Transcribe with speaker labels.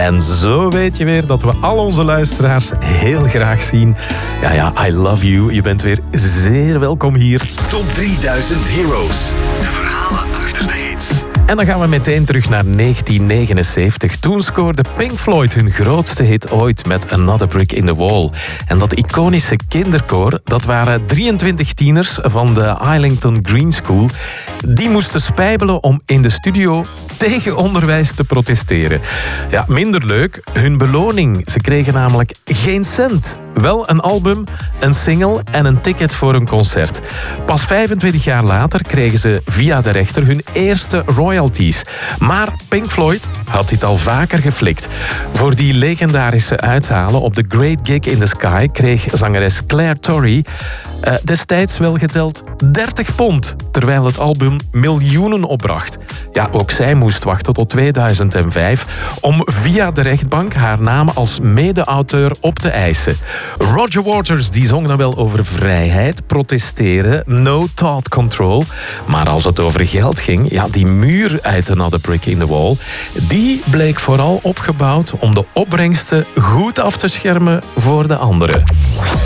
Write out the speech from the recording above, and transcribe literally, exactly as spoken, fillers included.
Speaker 1: En zo weet je weer dat we al onze luisteraars heel graag zien. Ja, ja, I love you. Je bent weer zeer welkom hier.
Speaker 2: Top drieduizend Heroes. De verhalen achter de hits.
Speaker 1: En dan gaan we meteen terug naar negentien negenenzeventig. Toen scoorde Pink Floyd hun grootste hit ooit met Another Brick in the Wall. En dat iconische kinderkoor, dat waren drieëntwintig tieners van de Islington Green School. Die moesten spijbelen om in de studio tegen onderwijs te protesteren. Ja, minder leuk. Hun beloning. Ze kregen namelijk geen cent. Wel een album, een single en een ticket voor een concert. Pas vijfentwintig jaar later kregen ze via de rechter hun eerste royalties. Maar Pink Floyd had dit al vaker geflikt. Voor die legendarische uithalen op The Great Gig in the Sky kreeg zangeres Claire Torrey uh, destijds wel geteld dertig pond, terwijl het album miljoenen opbracht. Ja, ook zij moest wachten tot tweeduizend vijf om via de rechtbank haar naam als mede-auteur op te eisen. Roger Waters die zong dan wel over vrijheid, protesteren, no thought control. Maar als het over geld ging, ja, die muur uit Another Brick in the Wall, die bleek vooral opgebouwd om de opbrengsten goed af te schermen voor de anderen.